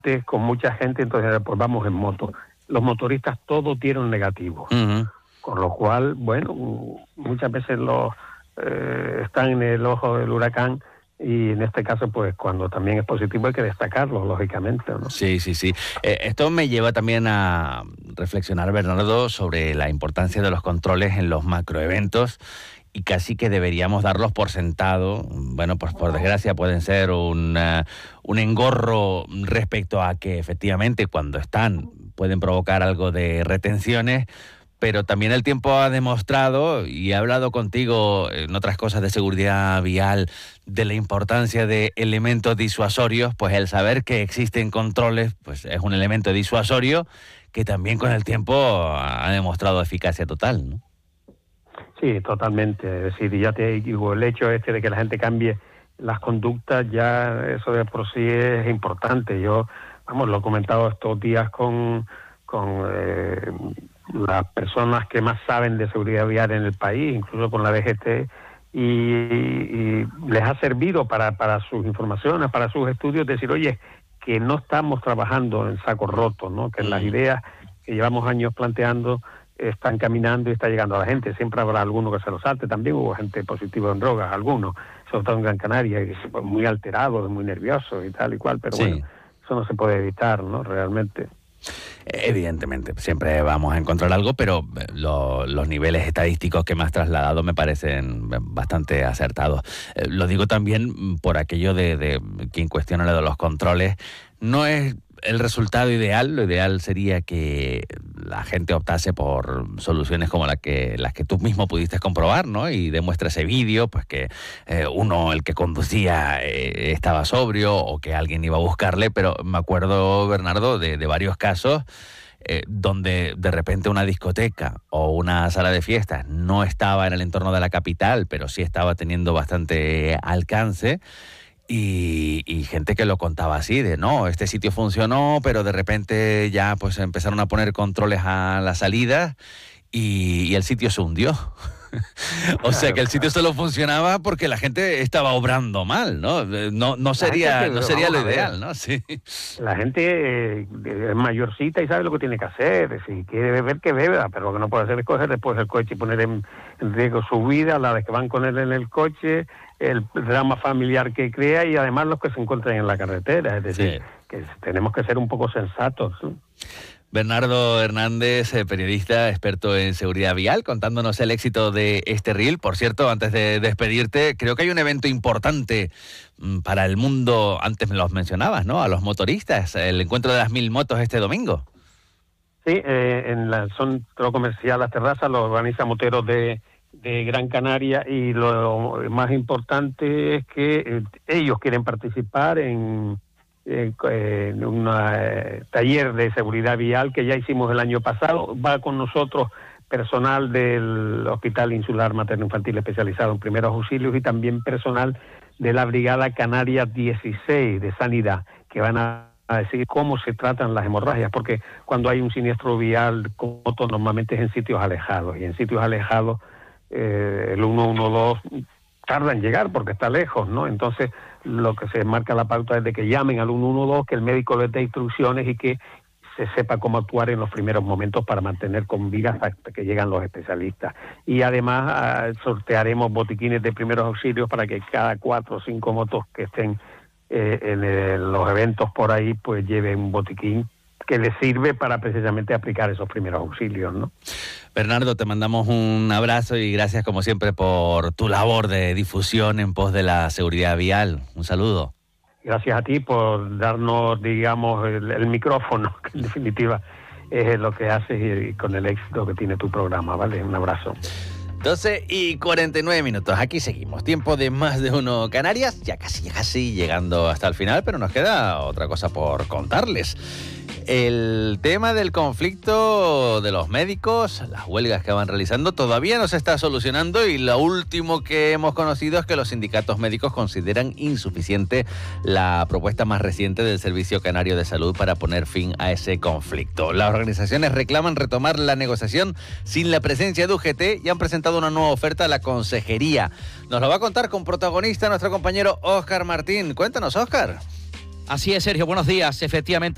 con mucha gente, entonces pues vamos en moto. Los motoristas todos dieron negativo, con lo cual, bueno, muchas veces están en el ojo del huracán, y en este caso, pues cuando también es positivo hay que destacarlo, lógicamente, ¿no? Sí. Esto me lleva también a reflexionar, Bernardo, sobre la importancia de los controles en los macroeventos, y casi que deberíamos darlos por sentado. Bueno, pues por desgracia pueden ser un engorro respecto a que efectivamente cuando están pueden provocar algo de retenciones, pero también el tiempo ha demostrado, y he hablado contigo en otras cosas de seguridad vial, de la importancia de elementos disuasorios. Pues el saber que existen controles pues es un elemento disuasorio que también con el tiempo ha demostrado eficacia total, ¿no? Sí, totalmente. Es decir, ya te digo, el hecho de que la gente cambie las conductas, ya eso de por sí es importante. Yo, lo he comentado estos días con las personas que más saben de seguridad vial en el país, incluso con la DGT, y les ha servido para sus informaciones, para sus estudios, decir, oye, que no estamos trabajando en saco roto, ¿no? Que las ideas que llevamos años planteando están caminando y está llegando a la gente. Siempre habrá alguno que se lo salte, también hubo gente positiva en drogas, algunos, sobre todo en Gran Canaria, y muy alterados, muy nerviosos y tal y cual, pero sí. Bueno, eso no se puede evitar, ¿no? Realmente. Evidentemente, siempre vamos a encontrar algo, pero los niveles estadísticos que me has trasladado me parecen bastante acertados. Lo digo también por aquello de quien cuestiona lo de los controles. No es el resultado ideal. Lo ideal sería que la gente optase por soluciones como las que tú mismo pudiste comprobar, ¿no? Y demuestra ese vídeo, pues que el que conducía estaba sobrio, o que alguien iba a buscarle. Pero me acuerdo, Bernardo, de varios casos donde de repente una discoteca o una sala de fiestas no estaba en el entorno de la capital, pero sí estaba teniendo bastante alcance. Y gente que lo contaba así, de no, este sitio funcionó, pero de repente ya pues empezaron a poner controles a la salida y el sitio se hundió. O sea que el sitio solo funcionaba porque la gente estaba obrando mal, ¿no? No sería lo ideal, ¿no? Sí. La gente es mayorcita y sabe lo que tiene que hacer. Si quiere beber, que beba, pero lo que no puede hacer es coger después el coche y poner en riesgo su vida, la de que van con él en el coche, el drama familiar que crea, y además los que se encuentran en la carretera. Es decir, que tenemos que ser un poco sensatos, ¿no? Bernardo Hernández, periodista, experto en seguridad vial, contándonos el éxito de este reel. Por cierto, antes de despedirte, creo que hay un evento importante para el mundo. Antes me los mencionabas, ¿no? A los motoristas, el encuentro de las 1000 motos este domingo. Sí, en la centro comercial Las Terrazas lo organiza Moteros de Gran Canaria, y lo más importante es que ellos quieren participar en un taller de seguridad vial que ya hicimos el año pasado. Va con nosotros personal del Hospital Insular Materno Infantil especializado en primeros auxilios, y también personal de la Brigada Canaria 16 de Sanidad, que van a decir cómo se tratan las hemorragias, porque cuando hay un siniestro vial con moto normalmente es en sitios alejados, y en sitios alejados el 112 tarda en llegar porque está lejos, ¿no? Entonces lo que se marca la pauta es de que llamen al 112, que el médico les dé instrucciones y que se sepa cómo actuar en los primeros momentos para mantener con vida hasta que llegan los especialistas. Y además sortearemos botiquines de primeros auxilios para que cada 4 o 5 motos que estén en los eventos por ahí pues lleven un botiquín que les sirve para precisamente aplicar esos primeros auxilios, ¿no? Bernardo, te mandamos un abrazo y gracias como siempre por tu labor de difusión en pos de la seguridad vial. Un saludo. Gracias a ti por darnos, digamos, el micrófono, que en definitiva es lo que haces, y con el éxito que tiene tu programa, ¿vale? Un abrazo. 12:49. Aquí seguimos. Tiempo de Más de Uno Canarias. Ya casi llegando hasta el final, pero nos queda otra cosa por contarles. El tema del conflicto de los médicos, las huelgas que van realizando, todavía no se está solucionando, y lo último que hemos conocido es que los sindicatos médicos consideran insuficiente la propuesta más reciente del Servicio Canario de Salud para poner fin a ese conflicto. Las organizaciones reclaman retomar la negociación sin la presencia de UGT y han presentado una nueva oferta a la consejería. Nos lo va a contar con protagonista nuestro compañero Óscar Martín. Cuéntanos, Óscar. Así es, Sergio, buenos días. Efectivamente,